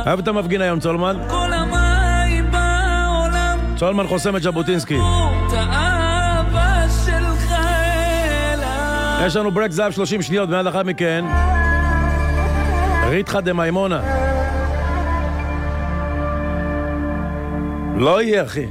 אוהב את המפגין היום, צולמן? צולמן חוסם את ז'בוטינסקי. יש לנו ברק זהב 30 שניות, ומיד אחר מכן ריתחה דה מימונה. לא יהיה, אחי.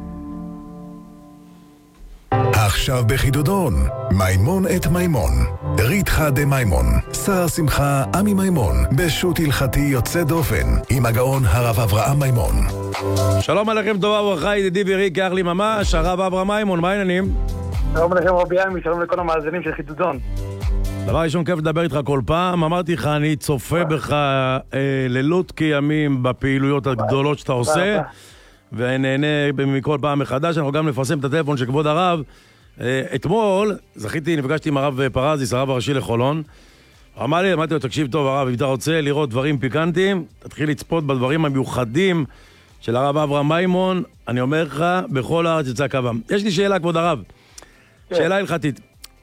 עכשיו בחידודון, מימון את מימון, ריתחה דה מימון, שר שמחה עמי מימון, בשו"ת הלכתי יוצא דופן, עם הגאון הרב אברהם מימון. שלום עליכם, טובה וברכה, ידידי ורי, כך לי ממש, הרב אברהם מימון, מה העניינים? שלום לכם רבי עמי, שלום לכל המאזינים של חידודון. דבר ראשון, כיף לדבר איתך כל פעם, אמרתי לך, אני צופה בך לילות כימים בפעילויות הגדולות שאתה עושה, ונהנה מכל פעם מחדש. אנחנו גם נפרסם את הטלפון של כבוד הרב. אתמול נפגשתי עם הרב פרזיס, הרב הראשי לחולון. אמרתי לו, תקשיב טוב הרב, אם אתה רוצה לראות דברים פיקנטיים, תתחיל לצפות בדברים המיוחדים של הרב אברהם מימון. אני אומר לך, בכל הארץ יצא קבם. יש לי שאלה, כבוד הרב, שאלה הלכתית.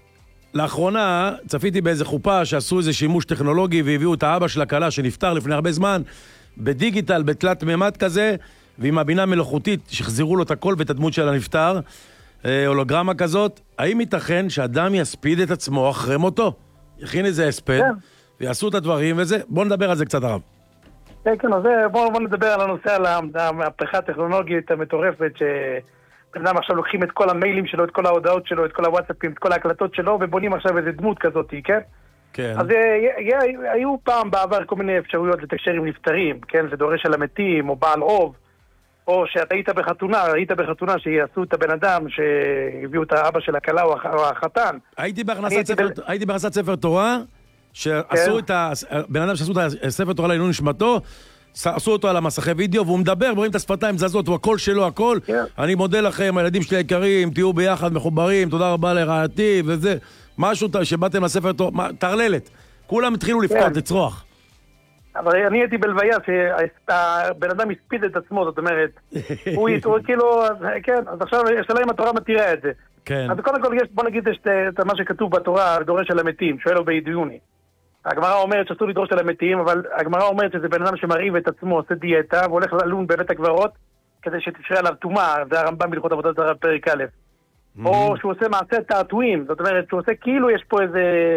לאחרונה צפיתי באיזה חופה שעשו איזה שימוש טכנולוגי והביאו את האבא של הכלה שנפטר לפני הרבה זמן בדיגיטל, בתלת מימד כזה, ועם הבינה מלאכותית שחזירו לו את הכל ואת הדמות של הנפטר, הולוגרמה כזאת. האם ייתכן שאדם יספיד את עצמו אחרי מותו? יכין איזה הספד, ויעשו את הדברים וזה. בוא נדבר על זה קצת הרב. כן, אז בוא נדבר על הנושא, על המהפכה הטכנולוגית המטורפת, שבן אדם עכשיו לוקחים את כל המיילים שלו, את כל ההודעות שלו, את כל הוואטסאפים, את כל ההקלטות שלו, ובונים עכשיו איזה דמות כזאת, כן? כן. אז היו פעם בעבר כל מיני אפשרויות לתקשר עם נפטרים, כן? זה דורש על המתים, או בעל אוב, או שאתה היית בחתונה שיעשו את הבן אדם שהביאו את האבא של הכלה או החתן. הייתי בהכנסת ספר תורה, שעשו את הבן אדם שעשו את הספר תורה לעילוי נשמתו, עשו אותו על המסכי וידאו, והוא מדבר, רואים את השפתיים זזות, הוא הקול שלו, הכל. אני מודה לכם, הילדים שלי היקרים, תהיו ביחד מחוברים, תודה רבה לרעתי, וזה, משהו שבאתם לספר תורה, תרללת. כולם התחילו לפקוד, לצרוח. אבל אני הייתי בלוויה שהבן אדם הספיד את עצמו, זאת אומרת, הוא כאילו, כן, אז עכשיו השאלה אם התורה מתירה את זה. כן. אז קודם כל, בוא נגיד את מה שכתוב בתורה, דורש על המתים, שואל לו בידיוני. הגמרא אומרת שאסור לדרוש על המתים, אבל הגמרא אומרת שזה בן אדם שמרעיב את עצמו, עושה דיאטה, והולך ללון בבית הקברות, כדי שתשרה עליו טומאה, זה הרמב"ם בהלכות עבודת זרה פרק א'. או שהוא עושה מעשה תעתועים, זאת אומרת, שהוא עושה כאילו יש פה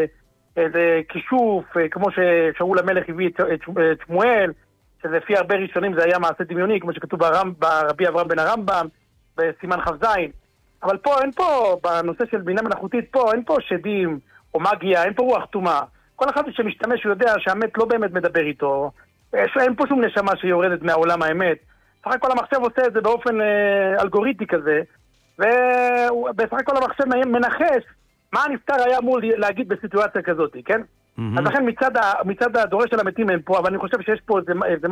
איזה כישוף, כמו ששאול המלך הביא את שמואל, שזה לפי הרבה ראשונים זה היה מעשה דמיוני, כמו שכתוב ברבי אברהם בן הרמב"ם, בסימן כ"ז. אבל פה, אין פה, בנושא של בינה מלאכותית, פה אין פה שדים או מגיה, אין פה רוח טומאה. כל אחד שמשתמש הוא יודע שהאמת לא באמת מדבר איתו, אין פה שום נשמה שיורדת מהעולם האמת. בסך הכל המחשב עושה את זה באופן אלגוריתי כזה, ובסך הכל המחשב מנחש מה הנפטר היה אמור להגיד בסיטואציה כזאת, כן? אז לכן מצד הדורש של המתים הם פה, אבל אני חושב שיש פה איזה